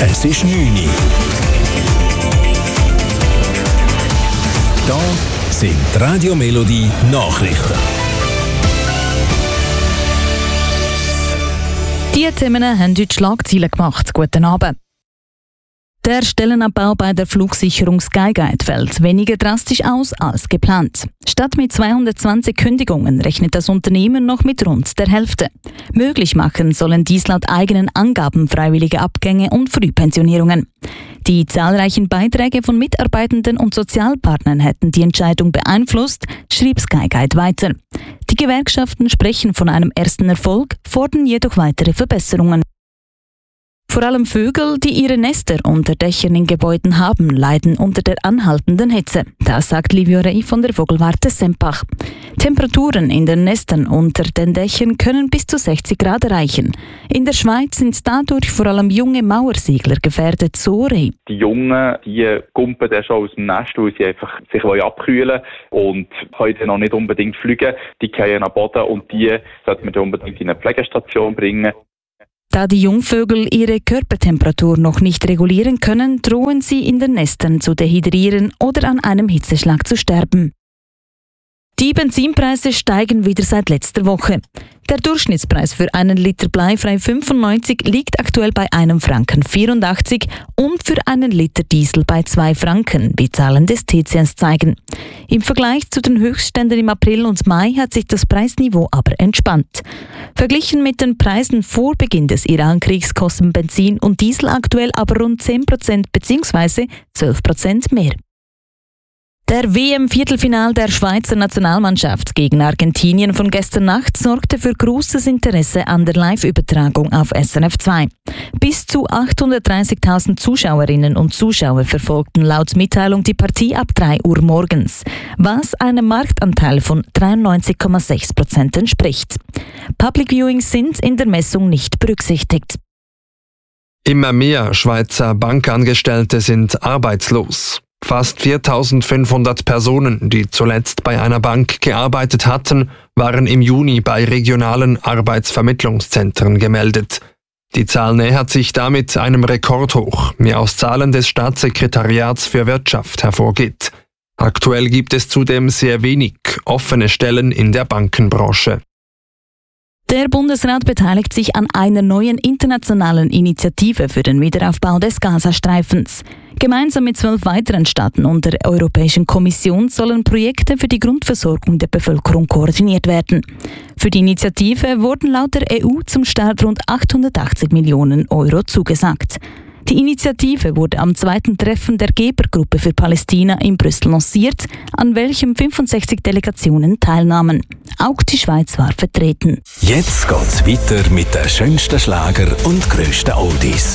Es ist 9 Uhr. Da sind die Radio Melodie Nachrichten. Die Themen haben heute Schlagzeilen gemacht. Guten Abend. Der Stellenabbau bei der Flugsicherung Skyguide fällt weniger drastisch aus als geplant. Statt mit 220 Kündigungen rechnet das Unternehmen noch mit rund der Hälfte. Möglich machen sollen dies laut eigenen Angaben freiwillige Abgänge und Frühpensionierungen. Die zahlreichen Beiträge von Mitarbeitenden und Sozialpartnern hätten die Entscheidung beeinflusst, schrieb Skyguide weiter. Die Gewerkschaften sprechen von einem ersten Erfolg, fordern jedoch weitere Verbesserungen. Vor allem Vögel, die ihre Nester unter Dächern in Gebäuden haben, leiden unter der anhaltenden Hitze. Das sagt Livio Rey von der Vogelwarte Sempach. Temperaturen in den Nestern unter den Dächern können bis zu 60 Grad erreichen. In der Schweiz sind dadurch vor allem junge Mauersegler gefährdet, so Rey. Die Jungen, die kumpen dann schon aus dem Nest, weil sie einfach sich abkühlen wollen und können noch nicht unbedingt fliegen. Die fallen am Boden und die sollte man dann unbedingt in eine Pflegestation bringen. Da die Jungvögel ihre Körpertemperatur noch nicht regulieren können, drohen sie in den Nestern zu dehydrieren oder an einem Hitzeschlag zu sterben. Die Benzinpreise steigen wieder seit letzter Woche. Der Durchschnittspreis für einen Liter bleifrei 95 liegt aktuell bei €1,84 und für einen Liter Diesel bei €2, wie Zahlen des TCS zeigen. Im Vergleich zu den Höchstständen im April und Mai hat sich das Preisniveau aber entspannt. Verglichen mit den Preisen vor Beginn des Iran-Kriegs kosten Benzin und Diesel aktuell aber rund 10% bzw. 12% mehr. Der WM-Viertelfinal der Schweizer Nationalmannschaft gegen Argentinien von gestern Nacht sorgte für großes Interesse an der Live-Übertragung auf SRF 2. Bis zu 830.000 Zuschauerinnen und Zuschauer verfolgten laut Mitteilung die Partie ab 3 Uhr morgens, was einem Marktanteil von 93,6% entspricht. Public Viewings sind in der Messung nicht berücksichtigt. Immer mehr Schweizer Bankangestellte sind arbeitslos. Fast 4.500 Personen, die zuletzt bei einer Bank gearbeitet hatten, waren im Juni bei regionalen Arbeitsvermittlungszentren gemeldet. Die Zahl nähert sich damit einem Rekordhoch, wie aus Zahlen des Staatssekretariats für Wirtschaft hervorgeht. Aktuell gibt es zudem sehr wenig offene Stellen in der Bankenbranche. Der Bundesrat beteiligt sich an einer neuen internationalen Initiative für den Wiederaufbau des Gazastreifens. Gemeinsam mit 12 weiteren Staaten und der Europäischen Kommission sollen Projekte für die Grundversorgung der Bevölkerung koordiniert werden. Für die Initiative wurden laut der EU zum Start rund 880 Millionen Euro zugesagt. Die Initiative wurde am zweiten Treffen der Gebergruppe für Palästina in Brüssel lanciert, an welchem 65 Delegationen teilnahmen. Auch die Schweiz war vertreten. Jetzt geht's weiter mit den schönsten Schlager und grössten Oldies.